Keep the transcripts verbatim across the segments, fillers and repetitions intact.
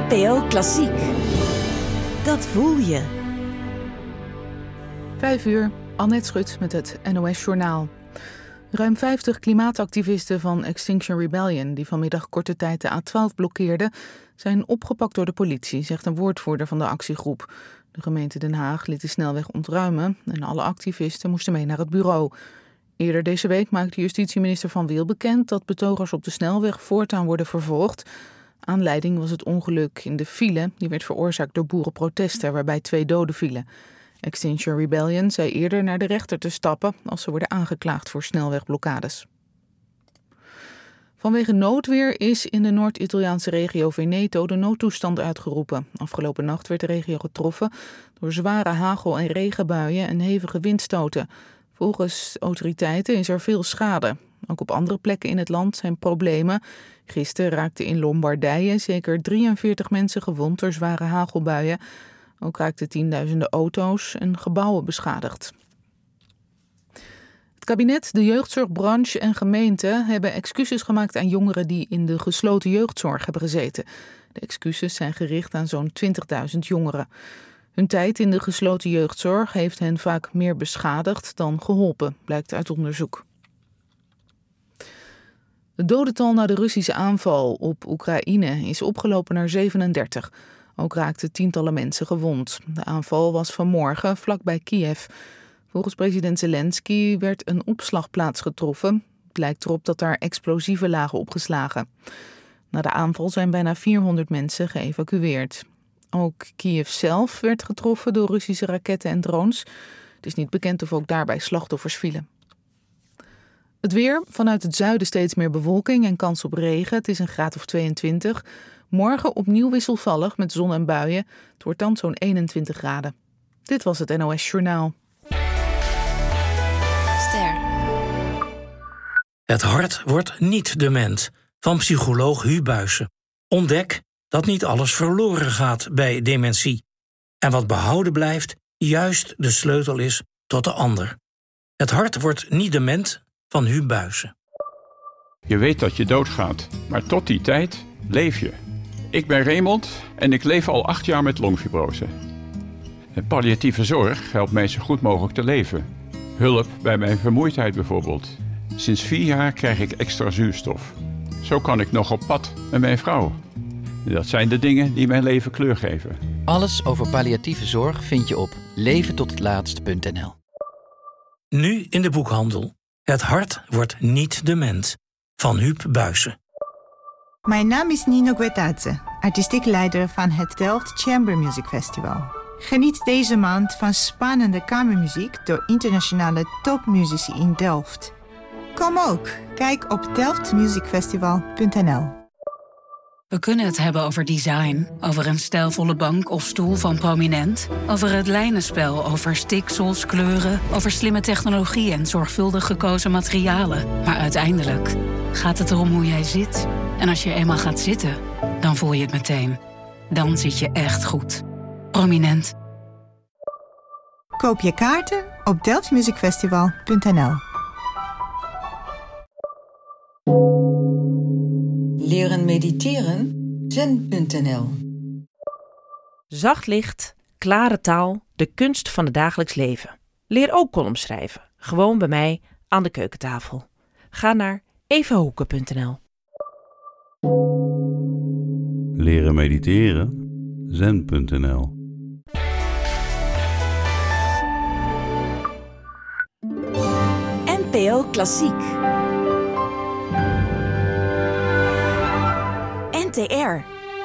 N P O Klassiek. Dat voel je. Vijf uur, Annette Schut met het N O S-journaal. Ruim vijftig klimaatactivisten van Extinction Rebellion, die vanmiddag korte tijd de A twaalf blokkeerden, zijn opgepakt door de politie, zegt een woordvoerder van de actiegroep. De gemeente Den Haag liet de snelweg ontruimen en alle activisten moesten mee naar het bureau. Eerder deze week maakte justitieminister Van Wil bekend dat betogers op de snelweg voortaan worden vervolgd. Aanleiding was het ongeluk in de file, die werd veroorzaakt door boerenprotesten waarbij twee doden vielen. Extinction Rebellion zei eerder naar de rechter te stappen als ze worden aangeklaagd voor snelwegblokkades. Vanwege noodweer is in de Noord-Italiaanse regio Veneto de noodtoestand uitgeroepen. Afgelopen nacht werd de regio getroffen door zware hagel- en regenbuien en hevige windstoten. Volgens autoriteiten is er veel schade. Ook op andere plekken in het land zijn problemen. Gisteren raakten in Lombardije zeker drieënveertig mensen gewond door zware hagelbuien. Ook raakten tienduizenden auto's en gebouwen beschadigd. Het kabinet, de jeugdzorgbranche en gemeenten hebben excuses gemaakt aan jongeren die in de gesloten jeugdzorg hebben gezeten. De excuses zijn gericht aan zo'n twintigduizend jongeren. Hun tijd in de gesloten jeugdzorg heeft hen vaak meer beschadigd dan geholpen, blijkt uit onderzoek. Het dodental na de Russische aanval op Oekraïne is opgelopen naar zevenendertig. Ook raakten tientallen mensen gewond. De aanval was vanmorgen vlakbij Kiev. Volgens president Zelensky werd een opslagplaats getroffen. Het lijkt erop dat daar explosieven lagen opgeslagen. Na de aanval zijn bijna vierhonderd mensen geëvacueerd. Ook Kiev zelf werd getroffen door Russische raketten en drones. Het is niet bekend of ook daarbij slachtoffers vielen. Het weer, vanuit het zuiden steeds meer bewolking en kans op regen. Het is een graad of tweeëntwintig. Morgen opnieuw wisselvallig met zon en buien. Het wordt dan zo'n eenentwintig graden. Dit was het N O S-journaal. Ster. Het hart wordt niet dement, van psycholoog Hu Buijsen. Ontdek dat niet alles verloren gaat bij dementie. En wat behouden blijft, juist de sleutel is tot de ander. Het hart wordt niet dement, van Hu Buijsen. Je weet dat je doodgaat, maar tot die tijd leef je. Ik ben Raymond en ik leef al acht jaar met longfibrose. En palliatieve zorg helpt mij zo goed mogelijk te leven. Hulp bij mijn vermoeidheid bijvoorbeeld. Sinds vier jaar krijg ik extra zuurstof. Zo kan ik nog op pad met mijn vrouw. Dat zijn de dingen die mijn leven kleur geven. Alles over palliatieve zorg vind je op leven tot het laatst punt n l. Nu in de boekhandel. Het hart wordt niet dement, van Huub Buijsen. Mijn naam is Nino Guetadze, artistiek leider van het Delft Chamber Music Festival. Geniet deze maand van spannende kamermuziek door internationale topmuzici in Delft. Kom ook, kijk op delft music festival punt n l. We kunnen het hebben over design, over een stijlvolle bank of stoel van Prominent, over het lijnenspel, over stiksels, kleuren, over slimme technologie en zorgvuldig gekozen materialen. Maar uiteindelijk gaat het erom hoe jij zit. En als je eenmaal gaat zitten, dan voel je het meteen. Dan zit je echt goed. Prominent. Koop je kaarten op delft music festival punt n l. Leren mediteren? zen punt n l. Zacht licht, klare taal, de kunst van het dagelijks leven. Leer ook columns schrijven. Gewoon bij mij aan de keukentafel. Ga naar evahoeken punt n l. Leren mediteren? zen punt n l. N P O Klassiek. N T R.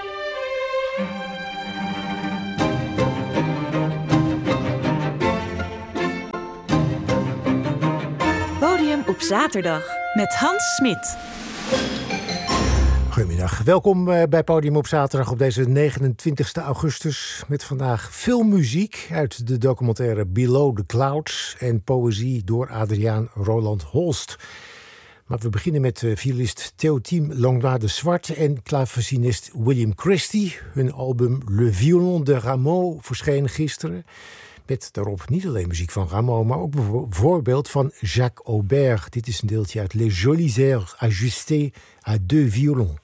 Podium op zaterdag met Hans Smit. Goedemiddag, welkom bij Podium op zaterdag op deze negenentwintigste augustus... met vandaag veel muziek uit de documentaire Below the Clouds... en poëzie door Adriaan Roland Holst. Maar we beginnen met uh, violist Théotime Langlois de Zwart en klavecinist William Christie. Hun album Le Violon de Rameau verscheen gisteren. Met daarop niet alleen muziek van Rameau, maar ook bijvoorbeeld van Jacques Aubert. Dit is een deeltje uit Les Jolis Airs ajustés à deux violons.